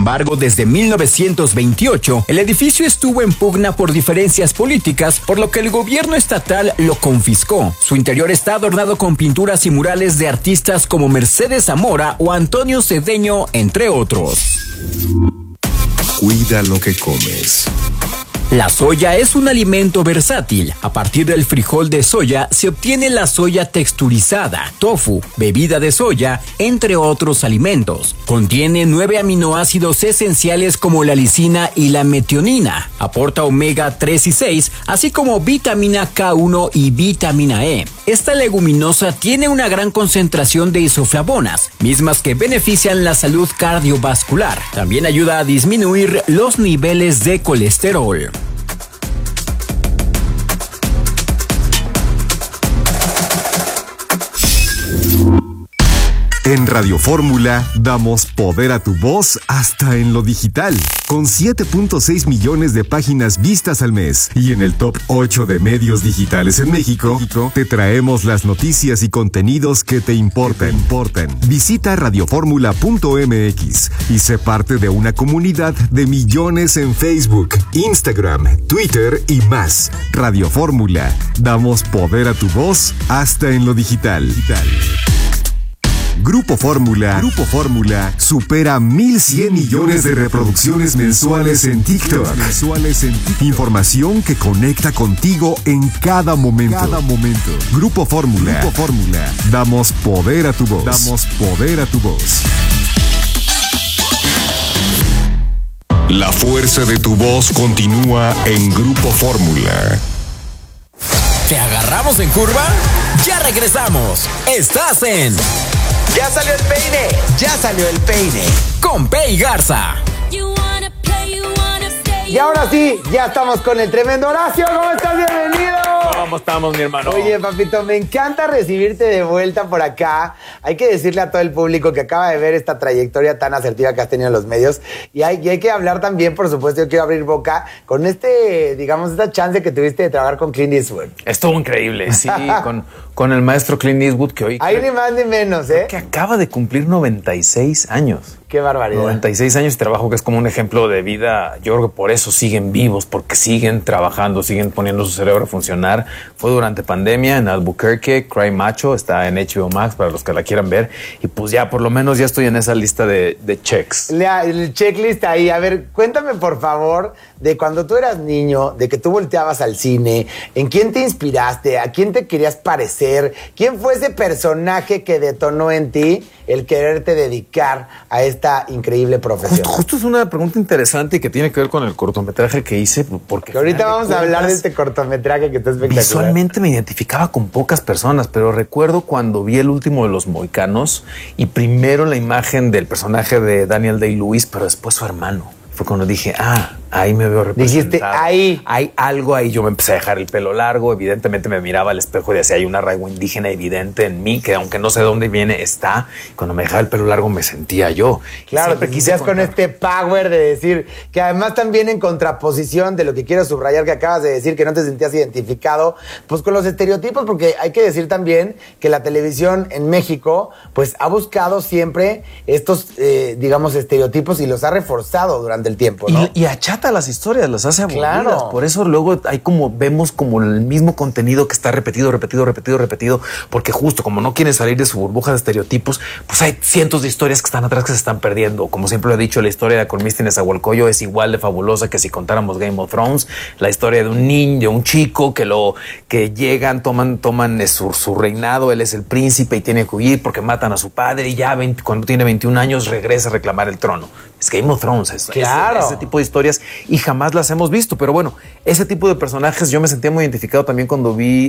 embargo, desde 1928, el edificio estuvo en pugna por diferencias políticas, por lo que el gobierno estatal lo confiscó. Su interior está adornado con pinturas y murales de artistas como Mercedes Zamora o Antonio Cedeño, entre otros. Cuida lo que comes. La soya es un alimento versátil. A partir del frijol de soya se obtiene la soya texturizada, tofu, bebida de soya, entre otros alimentos. Contiene 9 aminoácidos esenciales como la lisina y la metionina. Aporta omega 3 y 6, así como vitamina K1 y vitamina E. Esta leguminosa tiene una gran concentración de isoflavonas, mismas que benefician la salud cardiovascular. También ayuda a disminuir los niveles de colesterol. En Radio Fórmula damos poder a tu voz hasta en lo digital, con 7.6 millones de páginas vistas al mes. Y en el top 8 de medios digitales en México, te traemos las noticias y contenidos que te importan. Visita radioformula.mx y sé parte de una comunidad de millones en Facebook, Instagram, Twitter y más. Radio Fórmula, damos poder a tu voz hasta en lo digital. Grupo Fórmula supera 1,100 millones de reproducciones mensuales en TikTok. Información que conecta contigo en cada momento. Grupo Fórmula. Damos poder a tu voz. La fuerza de tu voz continúa en Grupo Fórmula. ¿Te agarramos en curva? Ya regresamos. Estás en... ¡Ya salió el peine! Con Pei Garza. Y ahora sí, ya estamos con el tremendo Horacio. ¿Cómo estás? Bienvenido. ¿Cómo estamos, mi hermano? Oye, papito, me encanta recibirte de vuelta por acá. Hay que decirle a todo el público que acaba de ver esta trayectoria tan asertiva que has tenido en los medios. Y hay que hablar también, por supuesto, yo quiero abrir boca con esta chance que tuviste de trabajar con Clint Eastwood. Estuvo increíble, sí, con el maestro Clint Eastwood, que hoy... Hay ni más ni menos, ¿eh? Que acaba de cumplir 96 años. Qué barbaridad. 96 años de trabajo, que es como un ejemplo de vida. Yo creo que por eso siguen vivos, porque siguen trabajando, siguen poniendo su cerebro a funcionar. Fue durante pandemia en Albuquerque, Cry Macho, está en HBO Max para los que la quieran ver. Y pues ya, por lo menos ya estoy en esa lista de checks. El checklist ahí. A ver, cuéntame por favor de cuando tú eras niño, de que tú volteabas al cine, ¿en quién te inspiraste? ¿A quién te querías parecer? ¿Quién fue ese personaje que detonó en ti el quererte dedicar a esta increíble profesión? Justo es una pregunta interesante y que tiene que ver con el cortometraje que hice, porque que ahorita vamos a hablar de este cortometraje que está espectacular. Visualmente me identificaba con pocas personas, pero recuerdo cuando vi El último de los Mohicanos y primero la imagen del personaje de Daniel Day-Lewis, pero después su hermano. Fue cuando dije, ahí me veo representado. Dijiste, ahí. Hay algo ahí. Yo me empecé a dejar el pelo largo. Evidentemente me miraba al espejo y decía, hay un arraigo indígena evidente en mí, que aunque no sé de dónde viene, está. Cuando me dejaba el pelo largo me sentía yo. Claro, te quisieras con este power de decir, que además también en contraposición de lo que quiero subrayar que acabas de decir, que no te sentías identificado, pues con los estereotipos, porque hay que decir también que la televisión en México, pues ha buscado siempre estos, estereotipos y los ha reforzado durante el tiempo, ¿no? Y achata las historias, las hace aburridas. Claro. Por eso luego vemos como el mismo contenido que está repetido, porque justo como no quieren salir de su burbuja de estereotipos, pues hay cientos de historias que están atrás que se están perdiendo. Como siempre lo he dicho, la historia de Cormiste Nezahualcóyotl es igual de fabulosa que si contáramos Game of Thrones. La historia de un niño, de un chico que llegan, toman su reinado, él es el príncipe y tiene que huir porque matan a su padre y ya cuando tiene 21 años regresa a reclamar el trono. Es Game of Thrones, ese tipo de historias, y jamás las hemos visto. Pero bueno, ese tipo de personajes yo me sentía muy identificado también cuando vi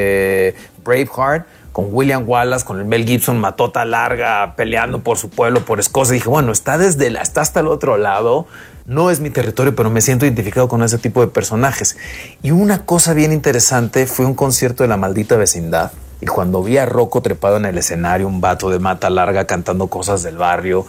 Braveheart, con William Wallace, con el Mel Gibson, matota larga, peleando por su pueblo, por Escocia. Dije, bueno, está hasta el otro lado. No es mi territorio, pero me siento identificado con ese tipo de personajes. Y una cosa bien interesante fue un concierto de La Maldita Vecindad. Y cuando vi a Rocco trepado en el escenario, un vato de mata larga cantando cosas del barrio,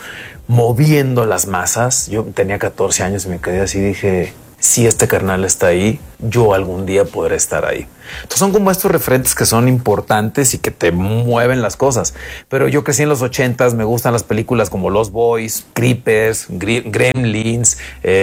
moviendo las masas, yo tenía 14 años y me quedé así, dije, si este carnal está ahí, yo algún día podré estar ahí. Entonces son como estos referentes que son importantes y que te mueven las cosas. Pero yo crecí en los 80s, me gustan las películas como Los Boys, Creepers, Gremlins,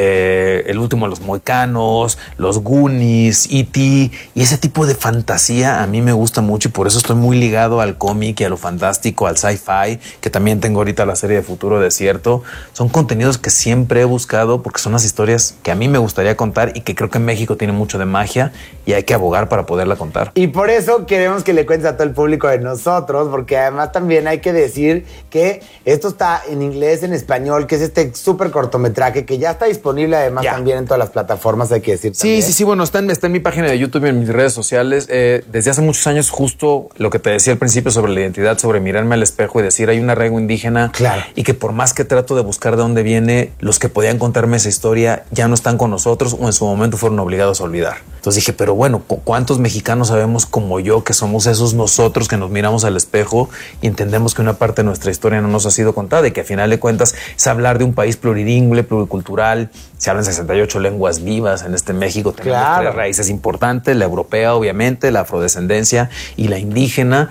El último de los Mohicanos, Los Goonies, E.T. y ese tipo de fantasía a mí me gusta mucho y por eso estoy muy ligado al cómic y a lo fantástico, al sci-fi, que también tengo ahorita la serie de Futuro Desierto. Son contenidos que siempre he buscado porque son las historias que a mí me gustaría contar y que creo que México tiene mucho de magia y hay que abogar para poderla contar. Y por eso queremos que le cuentes a todo el público de nosotros, porque además también hay que decir que esto está en inglés, en español, que es este súper cortometraje que ya está disponible además también en todas las plataformas, hay que decir también. Sí, bueno, está en mi página de YouTube y en mis redes sociales. Desde hace muchos años, justo lo que te decía al principio sobre la identidad, sobre mirarme al espejo y decir hay un arraigo indígena, claro, y que por más que trato de buscar de dónde viene, los que podían contarme esa historia ya no están con nosotros o en su momento fueron obligados a olvidar. Entonces dije, pero bueno, ¿cuántos mexicanos sabemos como yo que somos esos nosotros que nos miramos al espejo y entendemos que una parte de nuestra historia no nos ha sido contada y que a final de cuentas es hablar de un país plurilingüe, pluricultural? Se hablan 68 lenguas vivas en este México. Tenemos tres raíces importantes, la europea, obviamente, la afrodescendencia y la indígena.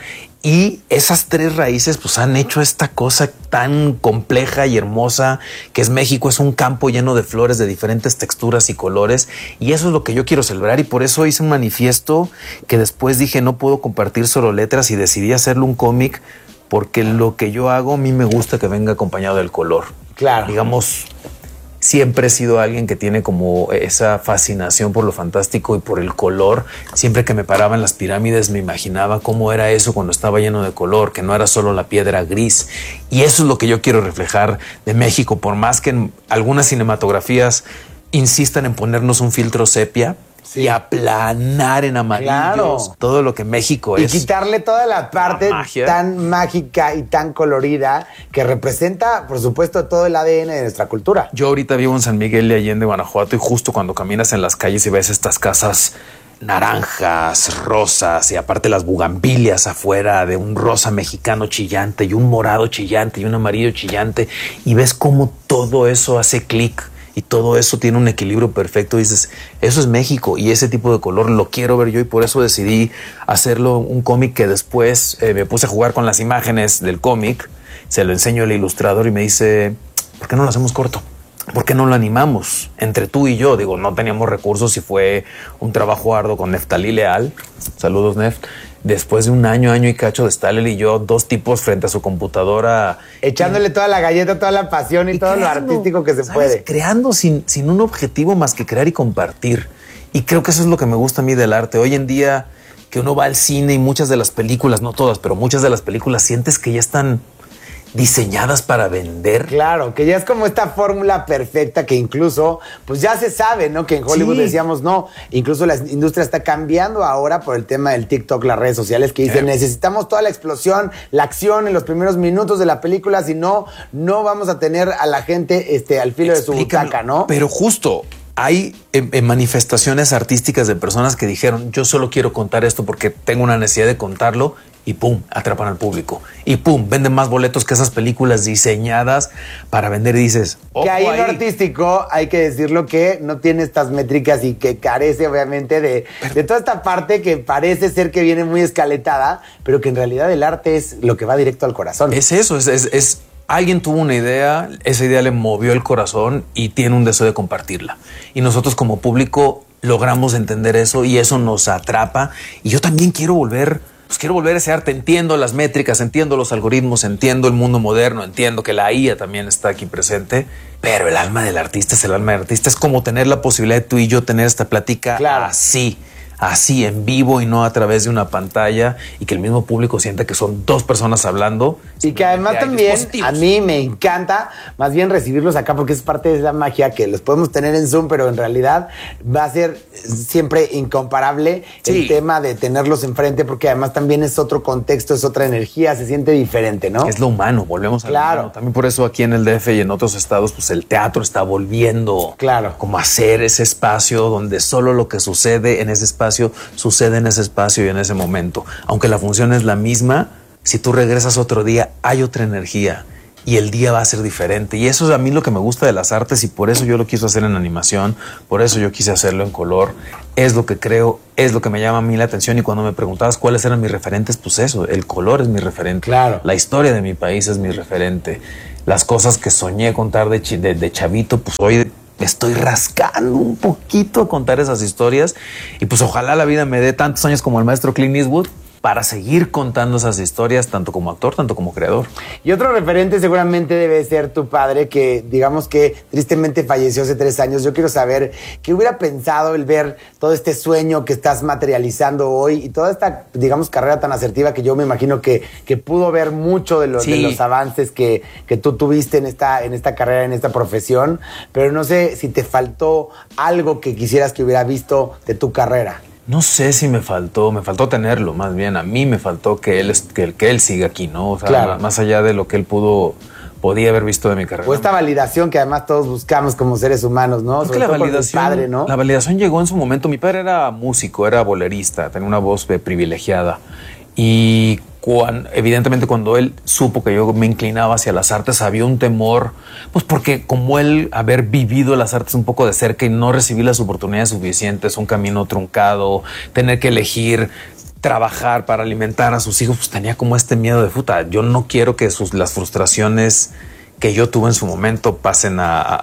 Y esas tres raíces pues han hecho esta cosa tan compleja y hermosa que es México. Es un campo lleno de flores de diferentes texturas y colores y eso es lo que yo quiero celebrar y por eso hice un manifiesto que después dije no puedo compartir solo letras y decidí hacerlo un cómic porque lo que yo hago a mí me gusta que venga acompañado del color. Claro. Digamos, siempre he sido alguien que tiene como esa fascinación por lo fantástico y por el color. Siempre que me paraba en las pirámides me imaginaba cómo era eso cuando estaba lleno de color, que no era solo la piedra gris. Y eso es lo que yo quiero reflejar de México, por más que en algunas cinematografías insistan en ponernos un filtro sepia. Sí. Y aplanar en amarillos todo lo que México es. Y quitarle toda la parte tan mágica y tan colorida que representa, por supuesto, todo el ADN de nuestra cultura. Yo ahorita vivo en San Miguel de Allende, Guanajuato, y justo cuando caminas en las calles y ves estas casas naranjas, rosas y aparte las bugambilias afuera de un rosa mexicano chillante y un morado chillante y un amarillo chillante y ves cómo todo eso hace clic. Y todo eso tiene un equilibrio perfecto. Dices, eso es México y ese tipo de color lo quiero ver yo y por eso decidí hacerlo un cómic que después me puse a jugar con las imágenes del cómic. Se lo enseño al ilustrador y me dice, ¿por qué no lo hacemos corto? ¿Por qué no lo animamos? Entre tú y yo, digo, no teníamos recursos y fue un trabajo arduo con Neftalí Leal. Saludos, Neft. Después de un año y cacho de estar él y yo, dos tipos frente a su computadora. Echándole toda la galleta, toda la pasión y todo creando, lo artístico que se puede. Creando sin un objetivo más que crear y compartir. Y creo que eso es lo que me gusta a mí del arte. Hoy en día que uno va al cine y muchas de las películas, no todas, pero muchas de las películas sientes que ya están diseñadas para vender. Claro, que ya es como esta fórmula perfecta que incluso, pues ya se sabe, ¿no? Que en Hollywood decíamos no, incluso la industria está cambiando ahora por el tema del TikTok, las redes sociales, que dicen necesitamos toda la explosión, la acción en los primeros minutos de la película, si no, no vamos a tener a la gente al filo de su butaca, ¿no? Pero justo hay manifestaciones artísticas de personas que dijeron yo solo quiero contar esto porque tengo una necesidad de contarlo y pum, atrapan al público y pum, venden más boletos que esas películas diseñadas para vender y dices que ahí en lo artístico hay que decirlo que no tiene estas métricas y que carece obviamente de toda esta parte que parece ser que viene muy escaletada, pero que en realidad el arte es lo que va directo al corazón. Es eso, es alguien tuvo una idea, esa idea le movió el corazón y tiene un deseo de compartirla. Y nosotros como público logramos entender eso y eso nos atrapa. Y yo también quiero volver a ese arte. Entiendo las métricas, entiendo los algoritmos, entiendo el mundo moderno, entiendo que la IA también está aquí presente. Pero el alma del artista es el alma del artista. Es como tener la posibilidad de tú y yo tener esta plática así en vivo y no a través de una pantalla y que el mismo público sienta que son dos personas hablando. Y que además también a mí me encanta más bien recibirlos acá porque es parte de la magia que los podemos tener en Zoom, pero en realidad va a ser siempre incomparable el tema de tenerlos enfrente porque además también es otro contexto, es otra energía, se siente diferente, ¿no? Es lo humano, volvemos a lo humano. También por eso aquí en el DF y en otros estados pues el teatro está volviendo como a ser ese espacio donde solo lo que sucede en ese espacio sucede en ese espacio y en ese momento. Aunque la función es la misma, si tú regresas otro día, hay otra energía. y el día va a ser diferente. Y eso es a mí lo que me gusta de las artes y por eso yo lo quise hacer en animación, por eso yo quise hacerlo en color. Es lo que creo, es lo que me llama a mí la atención. Y cuando me preguntabas cuáles eran mis referentes, pues eso, el color es mi referente. Claro. La historia de mi país es mi referente. Las cosas que soñé contar de chavito, pues hoy estoy rascando un poquito a contar esas historias. Y pues ojalá la vida me dé tantos años como el maestro Clint Eastwood para seguir contando esas historias, tanto como actor, tanto como creador. Y otro referente seguramente debe ser tu padre, que digamos que tristemente falleció hace 3 años. Yo quiero saber qué hubiera pensado el ver todo este sueño que estás materializando hoy y toda esta, digamos, carrera tan asertiva que yo me imagino que pudo ver mucho de los avances que tú tuviste en esta carrera, en esta profesión. Pero no sé si te faltó algo que quisieras que hubiera visto de tu carrera. No sé si me faltó tenerlo, más bien a mí me faltó que él siga aquí, ¿no? O sea, claro. Más allá de lo que él podía haber visto de mi carrera. O esta validación que además todos buscamos como seres humanos, ¿no? Sobre todo con mi padre, ¿no? La validación llegó en su momento. Mi padre era músico, era bolerista, tenía una voz privilegiada. Y evidentemente cuando él supo que yo me inclinaba hacia las artes, había un temor, pues porque como él haber vivido las artes un poco de cerca y no recibir las oportunidades suficientes, un camino truncado, tener que elegir trabajar para alimentar a sus hijos, pues tenía como este miedo de puta. Yo no quiero que las frustraciones que yo tuve en su momento pasen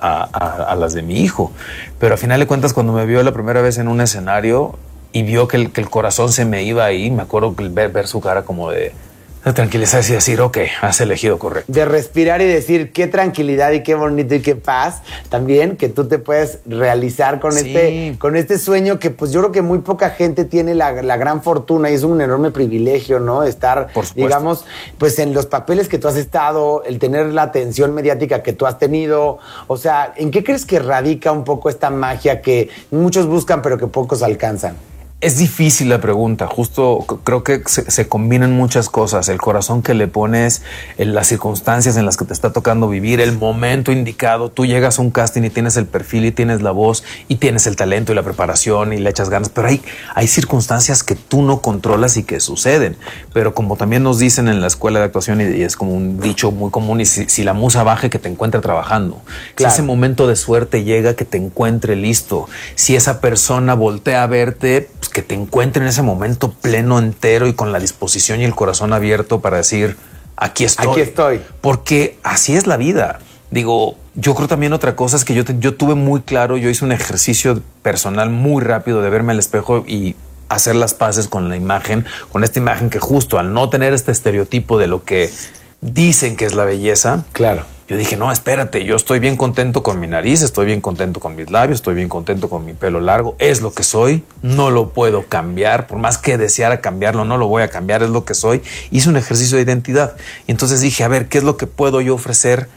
a las de mi hijo. Pero a final de cuentas, cuando me vio la primera vez en un escenario y vio que el corazón se me iba ahí, me acuerdo que ver su cara como de tranquilizarse y decir, ok, has elegido correcto. De respirar y decir qué tranquilidad y qué bonito y qué paz también que tú te puedes realizar con, con este sueño que pues yo creo que muy poca gente tiene la gran fortuna y es un enorme privilegio, ¿no? Estar, digamos, pues en los papeles que tú has estado, el tener la atención mediática que tú has tenido. O sea, ¿en qué crees que radica un poco esta magia que muchos buscan pero que pocos alcanzan? Es difícil la pregunta, justo creo que se combinan muchas cosas, el corazón que le pones, las circunstancias en las que te está tocando vivir, el momento indicado. Tú llegas a un casting y tienes el perfil y tienes la voz y tienes el talento y la preparación y le echas ganas, pero hay circunstancias que tú no controlas y que suceden. Pero como también nos dicen en la escuela de actuación, y es como un dicho muy común, y si la musa baja, que te encuentre trabajando. Claro. Si ese momento de suerte llega, que te encuentre listo. Si esa persona voltea a verte, pues que te encuentre en ese momento pleno, entero y con la disposición y el corazón abierto para decir, aquí estoy. Aquí estoy. Porque así es la vida. Digo, yo creo también otra cosa es que yo tuve muy claro, yo hice un ejercicio personal muy rápido de verme al espejo y hacer las paces con la imagen, con esta imagen que justo al no tener este estereotipo de lo que dicen que es la belleza. Claro. Yo dije, no, espérate, yo estoy bien contento con mi nariz, estoy bien contento con mis labios, estoy bien contento con mi pelo largo, es lo que soy, no lo puedo cambiar, por más que deseara cambiarlo, no lo voy a cambiar, es lo que soy. Hice un ejercicio de identidad y entonces dije, a ver, ¿qué es lo que puedo yo ofrecer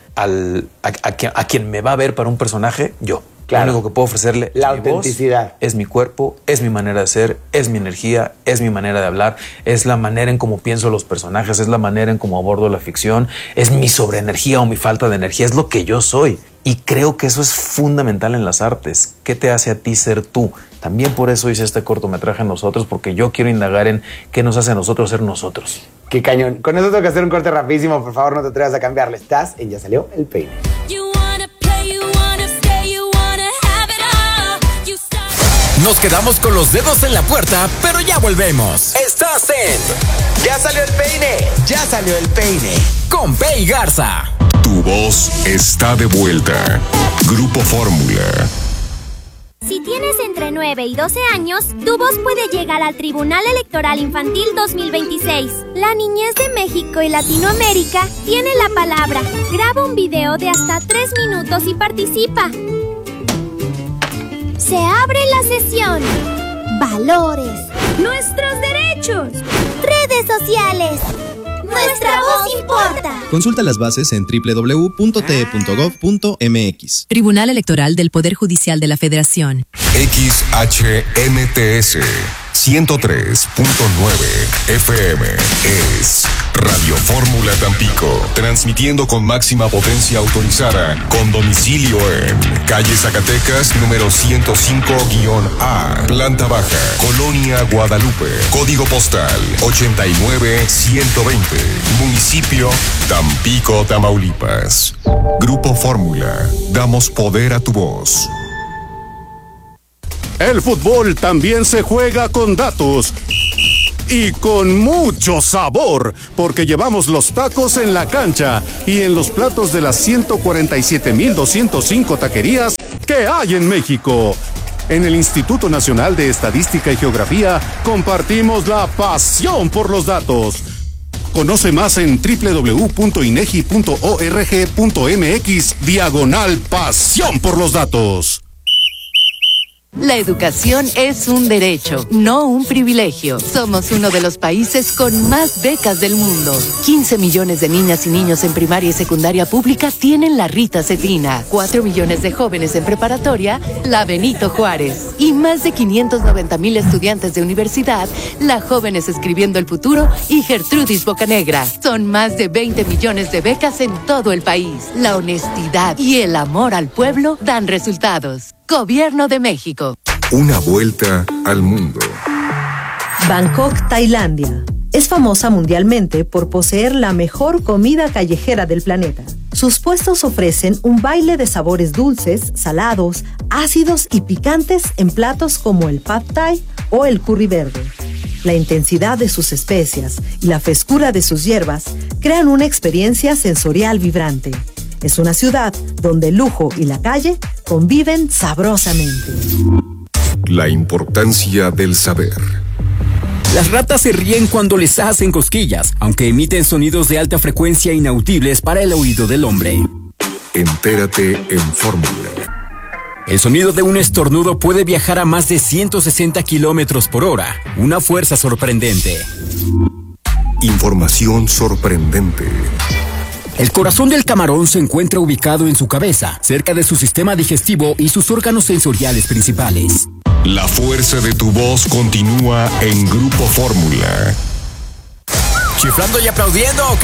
a quien me va a ver para un personaje? Yo. Claro. Lo único que puedo ofrecerle la es autenticidad. Mi voz, es mi cuerpo, es mi manera de ser, es mi energía, es mi manera de hablar, es la manera en cómo pienso los personajes, es la manera en cómo abordo la ficción, es mi sobreenergía o mi falta de energía, es lo que yo soy. Y creo que eso es fundamental en las artes. ¿Qué te hace a ti ser tú? También por eso hice este cortometraje Nosotros, porque yo quiero indagar en qué nos hace a nosotros ser nosotros. Qué cañón. Con eso tengo que hacer un corte rapidísimo. Por favor, no te atrevas a cambiarle. Estás en Ya Salió el Peine. Nos quedamos con los dedos en la puerta, pero ya volvemos. Estás en Ya Salió el Peine. Ya Salió el Peine. Con Pei Garza. Tu voz está de vuelta. Grupo Fórmula. Si tienes entre 9 y 12 años, tu voz puede llegar al Tribunal Electoral Infantil 2026. La niñez de México y Latinoamérica tiene la palabra. Graba un video de hasta 3 minutos y participa. Se abre la sesión. Valores. Nuestros derechos. Redes sociales. Nuestra voz importa. Consulta las bases en www.te.gov.mx. Tribunal Electoral del Poder Judicial de la Federación. XHNTS 103.9 FM es Radio Fórmula Tampico, transmitiendo con máxima potencia autorizada, con domicilio en calle Zacatecas, número 105-A, planta baja, Colonia Guadalupe, código postal 89120, municipio Tampico, Tamaulipas. Grupo Fórmula, damos poder a tu voz. El fútbol también se juega con datos. Y con mucho sabor, porque llevamos los tacos en la cancha y en los platos de las 147,205 taquerías que hay en México. En el Instituto Nacional de Estadística y Geografía compartimos la pasión por los datos. Conoce más en www.inegi.org.mx/pasión por los datos. La educación es un derecho, no un privilegio. Somos uno de los países con más becas del mundo. 15 millones de niñas y niños en primaria y secundaria pública tienen la Rita Cetina. 4 millones de jóvenes en preparatoria, la Benito Juárez. Y más de 590,000 estudiantes de universidad, la Jóvenes Escribiendo el Futuro y Gertrudis Bocanegra. Son más de 20 millones de becas en todo el país. La honestidad y el amor al pueblo dan resultados. Gobierno de México. Una vuelta al mundo. Bangkok, Tailandia. Es famosa mundialmente por poseer la mejor comida callejera del planeta. Sus puestos ofrecen un baile de sabores dulces, salados, ácidos y picantes en platos como el Pad Thai o el curry verde. La intensidad de sus especias y la frescura de sus hierbas crean una experiencia sensorial vibrante. Es una ciudad donde el lujo y la calle conviven sabrosamente. La importancia del saber. Las ratas se ríen cuando les hacen cosquillas, aunque emiten sonidos de alta frecuencia inaudibles para el oído del hombre. Entérate en Fórmula. El sonido de un estornudo puede viajar a más de 160 kilómetros por hora, una fuerza sorprendente. Información sorprendente. El corazón del camarón se encuentra ubicado en su cabeza, cerca de su sistema digestivo y sus órganos sensoriales principales. La fuerza de tu voz continúa en Grupo Fórmula. ¿Chiflando y aplaudiendo?